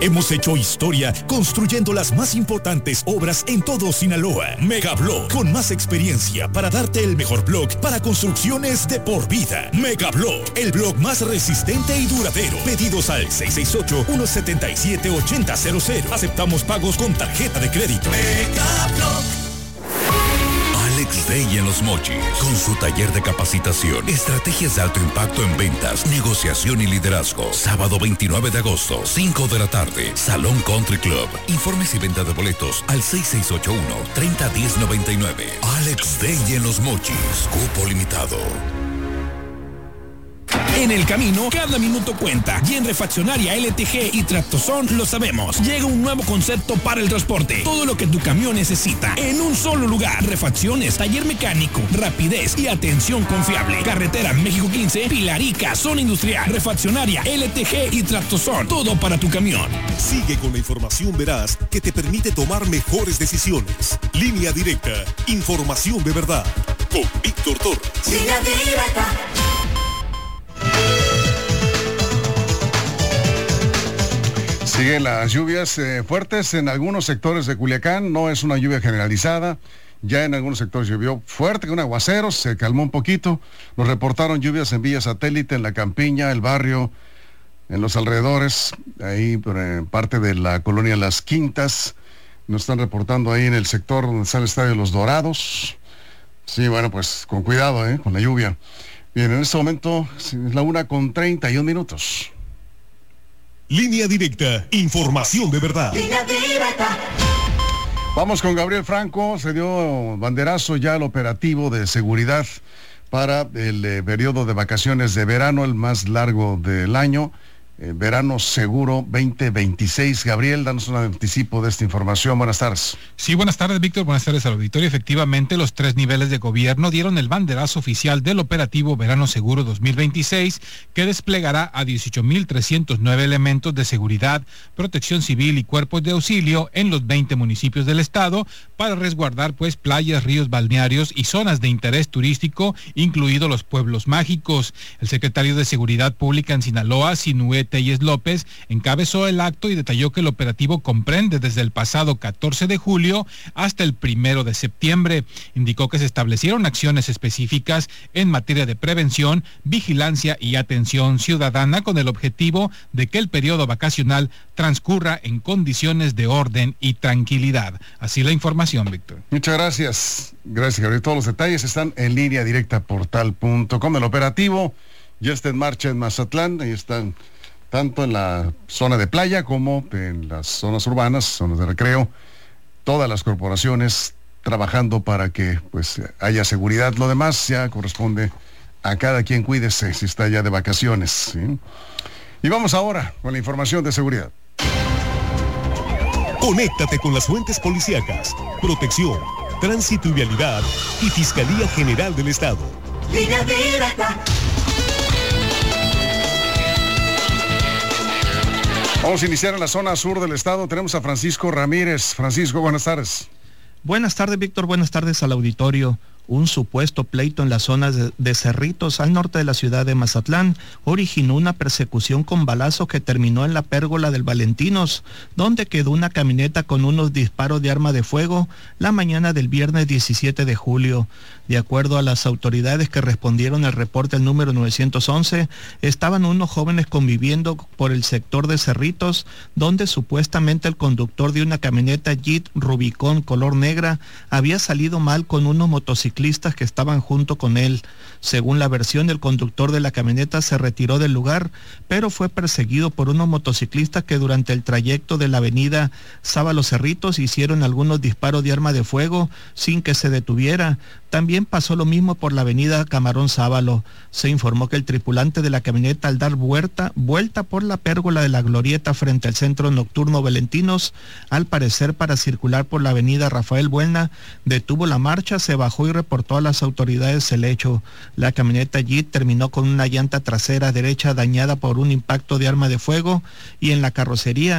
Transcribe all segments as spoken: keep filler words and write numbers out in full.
Hemos hecho historia construyendo las más importantes obras en todo Sinaloa. Megablock, con más experiencia para darte el mejor block para construcciones de por vida. Megablock, el block más resistente y duradero. Pedidos al seis seis ocho, uno siete siete, ocho cero cero cero. Aceptamos pagos con tarjeta de crédito. Megablock. Alex Day en Los Mochis, con su taller de capacitación, estrategias de alto impacto en ventas, negociación y liderazgo. Sábado veintinueve de agosto, cinco de la tarde, Salón Country Club. Informes y venta de boletos al seis seis ocho uno, tres cero uno cero nueve nueve. Alex Day en Los Mochis, cupo limitado. En el camino, cada minuto cuenta. Y en Refaccionaria L T G y Tractozón lo sabemos. Llega un nuevo concepto para el transporte. Todo lo que tu camión necesita en un solo lugar. Refacciones, taller mecánico, rapidez y atención confiable. Carretera México quince, Pilarica, zona industrial. Refaccionaria L T G y Tractozón. Todo para tu camión. Sigue con la información veraz que te permite tomar mejores decisiones. Línea Directa. Información de verdad. Con Víctor Torres. Línea Directa. Siguen las lluvias eh, fuertes en algunos sectores de Culiacán. No es una lluvia generalizada. Ya en algunos sectores llovió fuerte, con aguaceros, se calmó un poquito. Nos reportaron lluvias en Villa Satélite, en La Campiña, el barrio, en los alrededores, ahí eh, parte de la colonia Las Quintas. Nos están reportando ahí en el sector donde está el Estadio Los Dorados. Sí, bueno, pues con cuidado, ¿eh? Con la lluvia. Bien, en este momento es la una con treinta y un minutos. Línea Directa, información de verdad. Línea Directa. Vamos con Gabriel Franco. Se dio banderazo ya al operativo de seguridad para el eh, periodo de vacaciones de verano, el más largo del año. Eh, verano seguro veinte veintiséis. Gabriel, danos un anticipo de esta información. Buenas tardes. Sí, buenas tardes, Víctor. Buenas tardes al auditorio. Efectivamente, los tres niveles de gobierno dieron el banderazo oficial del operativo Verano Seguro dos mil veintiséis, que desplegará a dieciocho mil trescientos nueve elementos de seguridad, protección civil y cuerpos de auxilio en los veinte municipios del estado para resguardar pues playas, ríos, balnearios y zonas de interés turístico, incluidos los pueblos mágicos. El secretario de Seguridad Pública en Sinaloa, Sinué Telles López, encabezó el acto y detalló que el operativo comprende desde el pasado catorce de julio hasta el primero de septiembre. Indicó que se establecieron acciones específicas en materia de prevención, vigilancia y atención ciudadana con el objetivo de que el periodo vacacional transcurra en condiciones de orden y tranquilidad. Así la información, Víctor. Muchas gracias. Gracias, Gabriel. Todos los detalles están en línea directa portal punto com. El operativo ya está en marcha en Mazatlán. Ahí están tanto en la zona de playa como en las zonas urbanas, zonas de recreo, todas las corporaciones trabajando para que pues haya seguridad. Lo demás ya corresponde a cada quien. Cuídese si está ya de vacaciones, ¿sí? Y vamos ahora con la información de seguridad. Conéctate con las fuentes policíacas, protección, tránsito y vialidad y Fiscalía General del Estado. Línea Directa. Vamos a iniciar en la zona sur del estado. Tenemos a Francisco Ramírez. Francisco, buenas tardes. Buenas tardes, Víctor. Buenas tardes al auditorio. Un supuesto pleito en la zona de, de Cerritos, al norte de la ciudad de Mazatlán, originó una persecución con balazos que terminó en la pérgola del Valentinos, donde quedó una camioneta con unos disparos de arma de fuego la mañana del viernes diecisiete de julio. De acuerdo a las autoridades que respondieron al reporte al número nueve once, estaban unos jóvenes conviviendo por el sector de Cerritos, donde supuestamente el conductor de una camioneta Jeep Rubicon color negra había salido mal con unos motociclistas que estaban junto con él. Según la versión, el conductor de la camioneta se retiró del lugar, pero fue perseguido por unos motociclistas que durante el trayecto de la avenida Sábalo Cerritos hicieron algunos disparos de arma de fuego sin que se detuviera. También pasó lo mismo por la avenida Camarón Sábalo. Se informó que el tripulante de la camioneta, al dar vuelta, vuelta por la pérgola de la glorieta frente al centro nocturno Valentinos, al parecer para circular por la avenida Rafael Buelna, detuvo la marcha, se bajó y reportó a las autoridades el hecho. La camioneta Jeep terminó con una llanta trasera derecha dañada por un impacto de arma de fuego y en la carrocería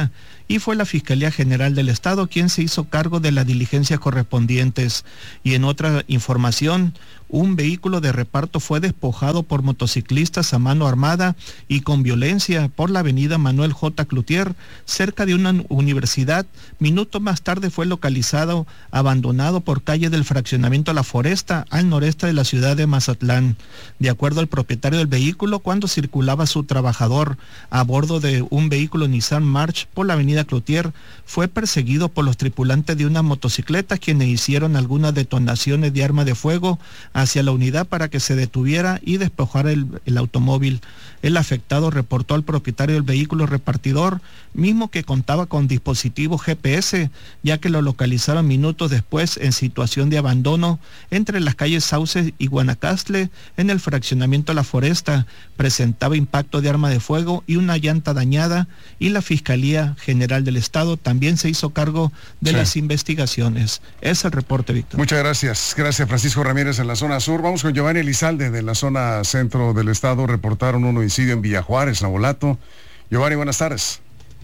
y fue la Fiscalía General del Estado quien se hizo cargo de las diligencias correspondientes. Y en otra información, un vehículo de reparto fue despojado por motociclistas a mano armada y con violencia por la avenida Manuel J. Cloutier, cerca de una universidad. Minutos más tarde fue localizado abandonado por calle del fraccionamiento La Foresta, al noreste de la ciudad de Mazatlán. De acuerdo al propietario del vehículo, cuando circulaba su trabajador a bordo de un vehículo Nissan March por la avenida Cloutier, fue perseguido por los tripulantes de una motocicleta, quienes hicieron algunas detonaciones de arma de fuego hacia la unidad para que se detuviera y despojara el, el automóvil. El afectado reportó al propietario del vehículo repartidor, mismo que contaba con dispositivo G P S, ya que lo localizaron minutos después en situación de abandono entre las calles Sauces y Guanacaste, en el fraccionamiento La Foresta. Presentaba impacto de arma de fuego y una llanta dañada, y la Fiscalía General del Estado también se hizo cargo de sí. las investigaciones. Es el reporte, Víctor. Muchas gracias. Gracias, Francisco Ramírez, en la zona sur. Vamos con Giovanni Elizalde, de la zona centro del estado. Reportaron un homicidio en Villajuárez, Nabolato. Giovanni, buenas tardes.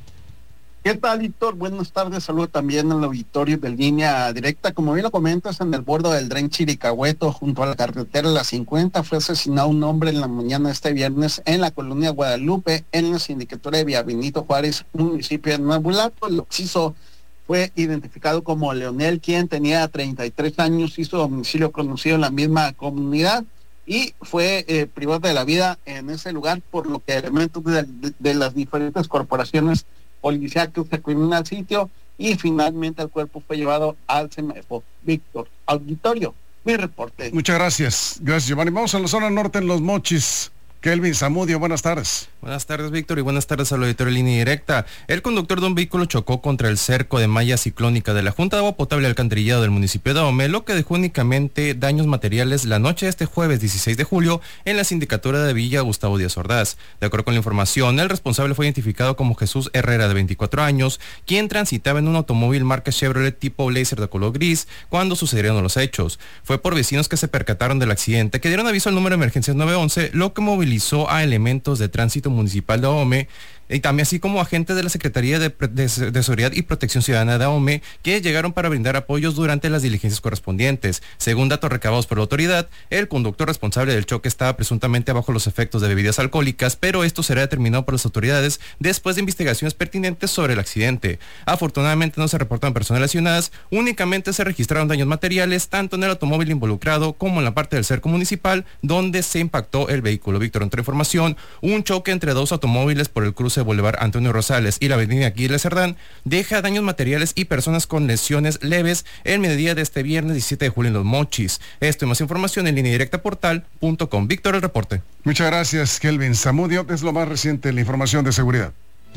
¿Qué tal, Víctor? Buenas tardes. Saludo también al auditorio de Línea Directa. Como bien lo comentas, en el borde del Dren Chiricahueto, junto a la carretera La cincuenta, fue asesinado un hombre en la mañana de este viernes en la colonia Guadalupe, en la sindicatura de Villa Benito Juárez, municipio de Nabolato. El occiso fue identificado como Leonel, quien tenía treinta y tres años, hizo domicilio conocido en la misma comunidad y fue eh, privado de la vida en ese lugar, por lo que elementos de, de, de las diferentes corporaciones policíacos se acudieron al sitio y finalmente el cuerpo fue llevado al CEMEFO. Víctor, auditorio, mi reporte. Muchas gracias. Gracias, Giovanni. Vamos a la zona norte, en Los Mochis. Kelvin Zamudio, buenas tardes. Buenas tardes, Víctor, y buenas tardes al auditorio de Línea Directa. El conductor de un vehículo chocó contra el cerco de malla ciclónica de la Junta de Agua Potable y Alcantarillado del municipio de Dahomey, lo que dejó únicamente daños materiales la noche de este jueves dieciséis de julio en la sindicatura de Villa Gustavo Díaz Ordaz. De acuerdo con la información, el responsable fue identificado como Jesús Herrera, de veinticuatro años, quien transitaba en un automóvil marca Chevrolet tipo Blazer de color gris cuando sucedieron los hechos. Fue por vecinos que se percataron del accidente, que dieron aviso al número de emergencias nueve once, lo que movilizó a elementos de tránsito municipal de Dahomey, y también así como agentes de la Secretaría de, de, de Seguridad y Protección Ciudadana de Dahomey, que llegaron para brindar apoyos durante las diligencias correspondientes. Según datos recabados por la autoridad, el conductor responsable del choque estaba presuntamente bajo los efectos de bebidas alcohólicas, pero esto será determinado por las autoridades después de investigaciones pertinentes sobre el accidente. Afortunadamente no se reportaron personas lesionadas, únicamente se registraron daños materiales tanto en el automóvil involucrado como en la parte del cerco municipal donde se impactó el vehículo. Víctor, otra información, un choque entre dos automóviles por el cruce Boulevard Antonio Rosales y la avenida Aquiles Cerdán deja daños materiales y personas con lesiones leves el mediodía de este viernes diecisiete de julio en Los Mochis. Esto y más información en línea directa portal punto com. Víctor, el reporte. Muchas gracias, Kelvin Zamudio. Es lo más reciente en la información de seguridad.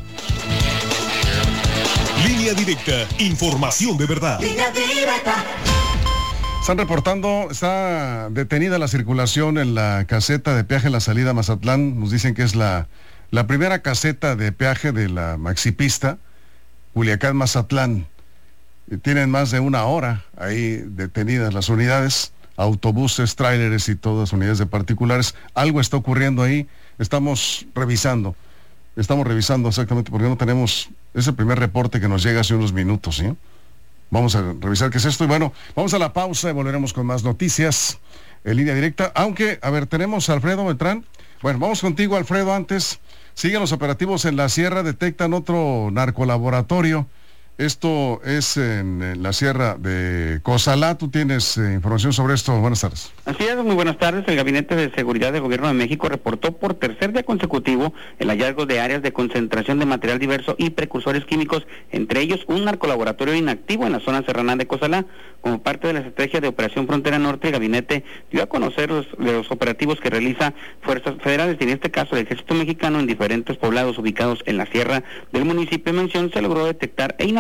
Línea Directa, información de verdad. Línea Directa. Están reportando, está detenida la circulación en la caseta de peaje en la salida a Mazatlán. Nos dicen que es la La primera caseta de peaje de la maxipista Culiacán-Mazatlán. Tienen más de una hora ahí detenidas las unidades, autobuses, tráileres y todas unidades de particulares. Algo está ocurriendo ahí, estamos revisando, estamos revisando exactamente porque no tenemos, es el primer reporte que nos llega hace unos minutos, ¿sí? Vamos a revisar qué es esto y bueno, vamos a la pausa y volveremos con más noticias en línea directa, aunque, a ver, tenemos a Alfredo Beltrán. Bueno, vamos contigo, Alfredo, antes. Siguen los operativos en la sierra, detectan otro narcolaboratorio. Esto es en, en la sierra de Cozalá. Tú tienes eh, información sobre esto. Buenas tardes. Así es, muy buenas tardes. El Gabinete de Seguridad del Gobierno de México reportó por tercer día consecutivo el hallazgo de áreas de concentración de material diverso y precursores químicos, entre ellos un narcolaboratorio inactivo en la zona serrana de Cozalá. Como parte de la estrategia de Operación Frontera Norte, el Gabinete dio a conocer los, los operativos que realiza Fuerzas Federales, y en este caso el Ejército Mexicano, en diferentes poblados ubicados en la sierra del municipio en mención. Se logró detectar e inhabilitar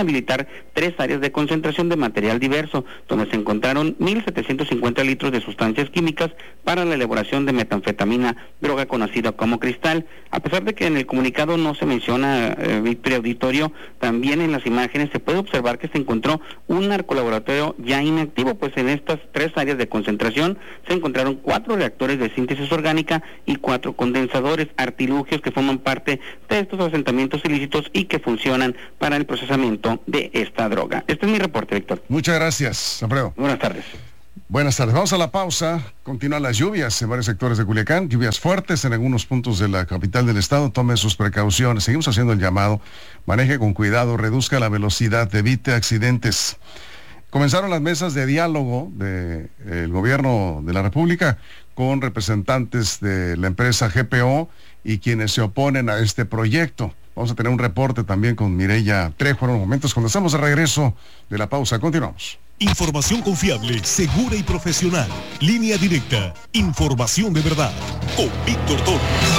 habilitar tres áreas de concentración de material diverso, donde se encontraron mil setecientos cincuenta litros de sustancias químicas para la elaboración de metanfetamina, droga conocida como cristal. A pesar de que en el comunicado no se menciona eh, Víctor Auditorio, también en las imágenes se puede observar que se encontró un narcolaboratorio ya inactivo, pues en estas tres áreas de concentración se encontraron cuatro reactores de síntesis orgánica y cuatro condensadores, artilugios que forman parte de estos asentamientos ilícitos y que funcionan para el procesamiento de esta droga. Este es mi reporte, Víctor. Muchas gracias, Alfredo. Buenas tardes. Buenas tardes. Vamos a la pausa. Continúan las lluvias en varios sectores de Culiacán, lluvias fuertes en algunos puntos de la capital del estado. Tome sus precauciones. Seguimos haciendo el llamado. Maneje con cuidado, reduzca la velocidad, evite accidentes. Comenzaron las mesas de diálogo del de, gobierno de la República con representantes de la empresa G P O y quienes se oponen a este proyecto. Vamos a tener un reporte también con Mireya Trejo en unos momentos cuando estamos de regreso de la pausa. Continuamos. Información confiable, segura y profesional. Línea directa. Información de verdad. Con Víctor Toro.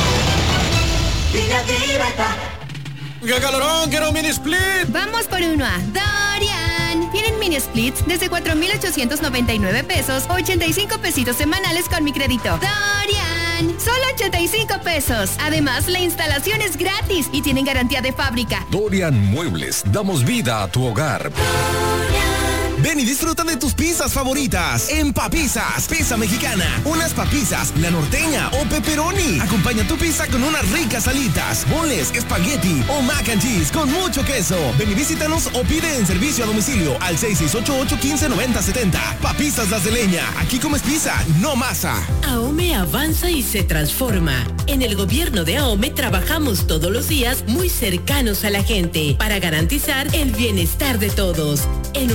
Línea directa. ¡Qué calorón! ¡Quiero un mini split! Vamos por uno a Dorian. Tienen mini splits desde cuatro mil ochocientos noventa y nueve pesos, ochenta y cinco pesitos semanales con mi crédito. Dorian. Solo ochenta y cinco pesos. Además, la instalación es gratis y tienen garantía de fábrica. Dorian Muebles. Damos vida a tu hogar. Dorian. Ven y disfruta de tus pizzas favoritas en Papizzas, pizza mexicana, unas papizzas, la norteña o pepperoni. Acompaña tu pizza con unas ricas alitas, boles, espagueti o mac and cheese con mucho queso. Ven y visítanos o pide en servicio a domicilio al seis seis ocho ocho, uno cinco, nueve cero siete cero. Papizzas Las de Leña, aquí comes pizza, no masa. AOME avanza y se transforma. En el gobierno de AOME trabajamos todos los días muy cercanos a la gente para garantizar el bienestar de todos. En